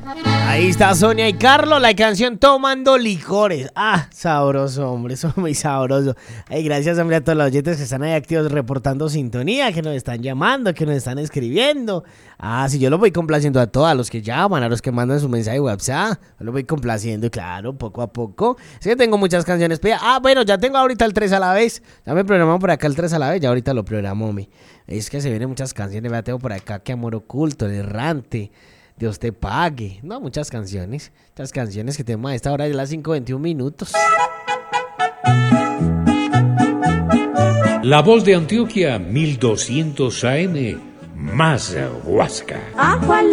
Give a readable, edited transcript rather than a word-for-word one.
Ahí está Sonia y Carlos, la canción Tomando Licores. Ah, sabroso, hombre, eso es muy sabroso. Ay, gracias, hombre, a todos los oyentes que están ahí activos reportando sintonía, que nos están llamando, que nos están escribiendo. Ah, sí, yo los voy complaciendo a todos, a los que llaman, a los que mandan su mensaje de WhatsApp. Yo los voy complaciendo, claro, poco a poco. Es que tengo muchas canciones pedidas. Ah, bueno, ya tengo ahorita el 3 a la vez. Ya me programamos por acá el 3 a la vez, ya ahorita lo programó, Es que se vienen muchas canciones, vea, tengo por acá que Amor Oculto, El Errante, Dios te pague. No, muchas canciones que tenemos a esta hora de las 5:21. La Voz de Antioquia 1200 AM, más Huasca.